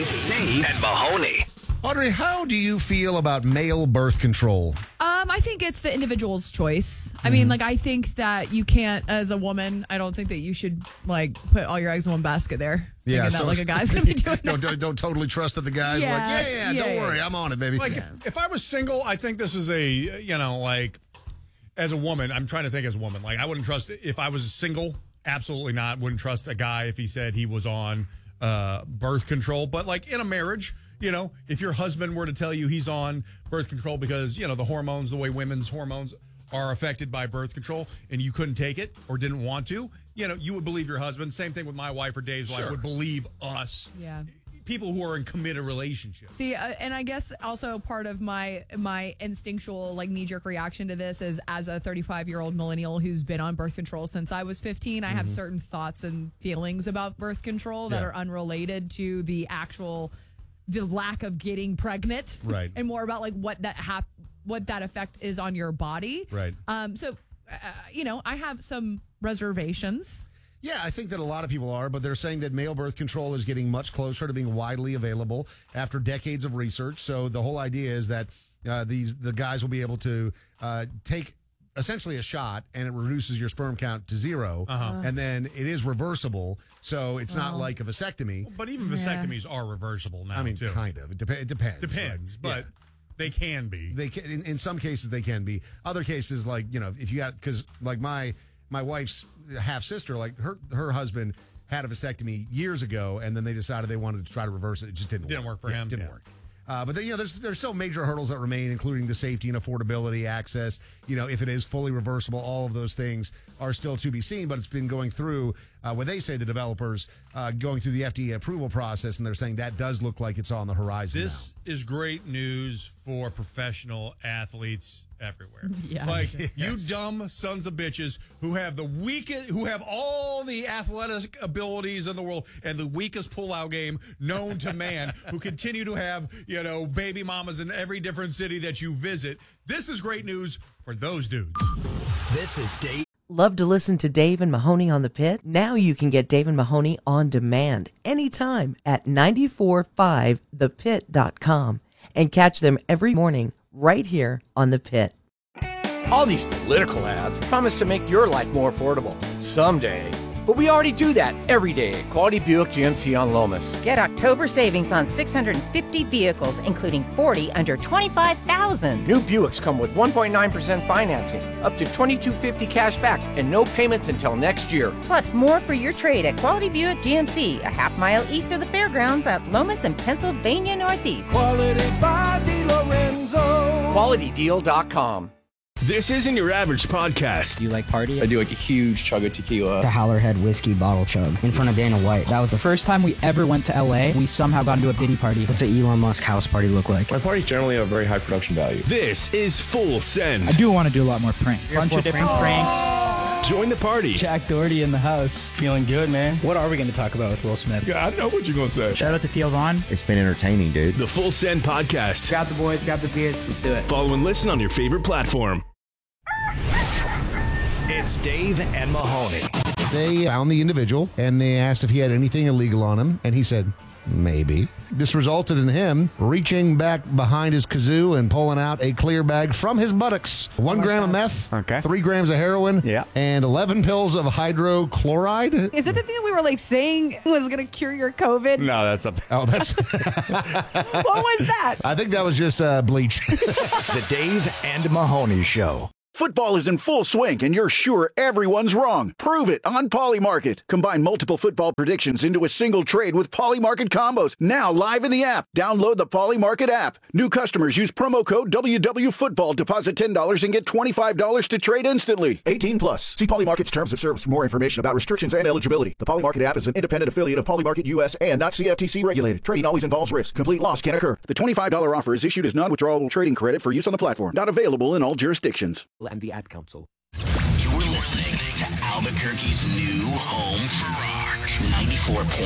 Dave and Mahoney. Audrey, how do you feel about male birth control? I think it's the individual's choice. I mean, I think that you can't, as a woman, I don't think that you should, put all your eggs in one basket there. Yeah, so that, a guy's going to be doing that. Don't totally trust that the guy's don't worry, I'm on it, baby. If I was single, I think this is as a woman, I'm trying to think as a woman. I wouldn't trust, if I was single, absolutely not. Wouldn't trust a guy if he said he was on birth control. But, in a marriage, if your husband were to tell you he's on birth control because, the hormones, the way women's hormones are affected by birth control, and you couldn't take it or didn't want to, you would believe your husband. Same thing with my wife or Dave's wife would believe us. Yeah. People who are in committed relationships. See, and I guess also part of my instinctual knee-jerk reaction to this is, as a 35-year-old millennial who's been on birth control since I was 15, I have certain thoughts and feelings about birth control that are unrelated to the lack of getting pregnant, right? And more about what that effect is on your body, right? So I have some reservations. Yeah, I think that a lot of people are, but they're saying that male birth control is getting much closer to being widely available after decades of research. So the whole idea is that the guys will be able to take essentially a shot, and it reduces your sperm count to 0, and then it is reversible, so it's not like a vasectomy. But even vasectomies are reversible now. I mean, too. kind of. It depends. Depends, but they can be. They can, in some cases they can be. Other cases, if you got, because my wife's half sister, her husband had a vasectomy years ago, and then they decided they wanted to try to reverse it. It just didn't work for him. Didn't work. But there's still major hurdles that remain, including the safety and affordability, access. If it is fully reversible, all of those things are still to be seen. But it's been going through what they say, the developers going through the FDA approval process, and they're saying that does look like it's on the horizon. This is great news for professional athletes everywhere. Yeah. You dumb sons of bitches who have who have all the athletic abilities in the world and the weakest pullout game known to man, who continue to have, baby mamas in every different city that you visit. This is great news for those dudes. This is Dave. Love to listen to Dave and Mahoney on the Pit? Now you can get Dave and Mahoney on demand anytime at 945thepit.com and catch them every morning right here on the Pit. All these political ads promise to make your life more affordable someday. But we already do that every day at Quality Buick GMC on Lomas. Get October savings on 650 vehicles, including 40 under $25,000. New Buicks come with 1.9% financing, up to $2,250 cash back, and no payments until next year. Plus more for your trade at Quality Buick GMC, a half mile east of the fairgrounds at Lomas and Pennsylvania Northeast. Quality by DeLorenzo. QualityDeal.com. This isn't your average podcast. Do you like party? I do a huge chug of tequila. The Howlerhead whiskey bottle chug in front of Dana White. That was the first time we ever went to LA. We somehow got into a Diddy party. What's an Elon Musk house party look like? My parties generally have very high production value. This is Full Send. I do want to do a lot more pranks. Bunch of different pranks. Join the party. Jack Doherty in the house. Feeling good, man. What are we going to talk about with Will Smith? Yeah, I know what you're going to say. Shout out to Theo Vaughn. It's been entertaining, dude. The Full Send podcast. Grab the boys, grab the beers. Let's do it. Follow and listen on your favorite platform. It's Dave and Mahoney. They found the individual, and they asked if he had anything illegal on him, and he said, maybe. This resulted in him reaching back behind his kazoo and pulling out a clear bag from his buttocks. 1 gram of meth, 3 grams of heroin, and 11 pills of hydrochloride. Is that the thing that we were saying was going to cure your COVID? No, that's up. Oh, that's... What was that? I think that was just bleach. The Dave and Mahoney Show. Football is in full swing, and you're sure everyone's wrong. Prove it on Polymarket. Combine multiple football predictions into a single trade with Polymarket combos. Now live in the app. Download the Polymarket app. New customers use promo code WWFootball. Deposit $10 and get $25 to trade instantly. 18 plus. See Polymarket's terms of service for more information about restrictions and eligibility. The Polymarket app is an independent affiliate of Polymarket US and not CFTC regulated. Trading always involves risk. Complete loss can occur. The $25 offer is issued as non-withdrawable trading credit for use on the platform. Not available in all jurisdictions. And the Ad Council. You're listening to Albuquerque's new home for rock. 94.